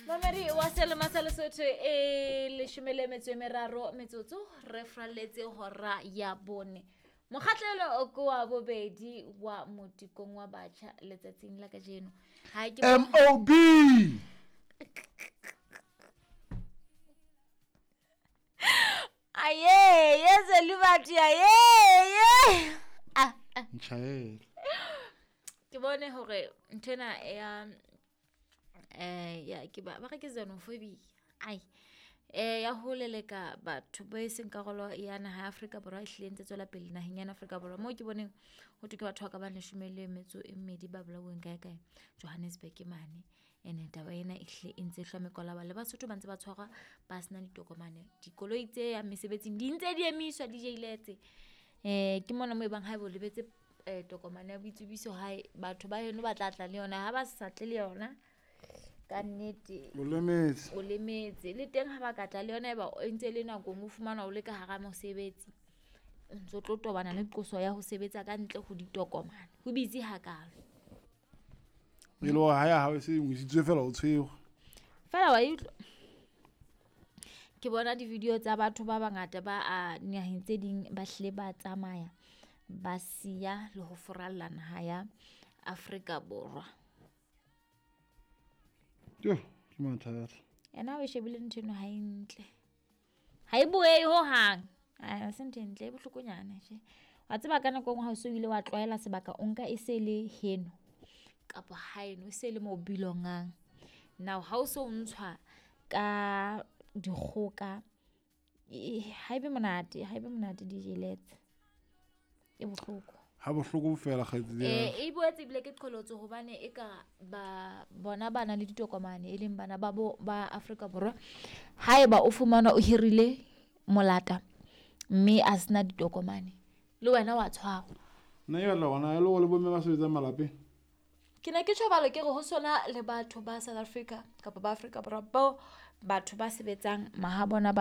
Mamari wa selema sa Lesotho le shumele metsotso re fraletse hora ya bone. Mokgatlelo o ko wa bobedi wa motikong wa batjha letsatsing la kajeno. Ha ke MOB Aye, yes libati aye. Nchael. Ke bone hore ntena ya ke ba ke xenophobia ai ya ho leleka batho ba seng karolo ya naha ya Afrika Borwa hlile ntse tswela pele naheng ya Afrika Borwa mo ke boneng ho tuke batho ka ba 12 ba bolaweng kae Johannesburg mane ene taba ena ihle intse hlome kola ba le Basotho ba ntse ba tshwara ba sena ditokomane dikoloi tse ya mesebetsing di ntse di emiswa di jailetse ke mona mo ebang ha bo lebetse tokomane ya boitsebiso hae batho ba heno ba tlatla le yona ha ba sa tle le yona ka nnete o lemetse le teng ha ba katla le yona eba o ntse le nako mo fumana o le ka hara mosebetsi ntse tlo tobana le qoso ya ho sebetsa ka ntle ho ditokomane ho bitsi hakalo lo ha o se ngwisitswe fela o tshweo fela wa itlo ke bona di video tsa batho ba bangata ba a naheng tse ding ba hle ba tsamaya ba siya le ho furalla naha ya Afrika Borwa yo ke mathata ena we shebile nteno ha intle ha e boe ho hang a sente ntle e bohlokonyana she wa tseba kana go ha o so ile wa tloela sebaka o nka e se le heno kapa haeno e se le mo bilongang now ha o so ntshwa ka dikgoka ha ibe monate di jeletse e bohloko ha bohloko fela kgaitsi ya e boetse bile ke qholotso hobane e ka ba bona bana le ditokomane e leng bana ba Afrika Borwa haeba o fumana o hirile molata mme a sena ditokomane le wena wa tshwarwa nna yalla wana le go le bomme ba sebetsa malape ke ne ke tshwabalo ke re ho sona le batho ba South Africa kapa ba Afrika Borwa batho ba sebetsang mahabona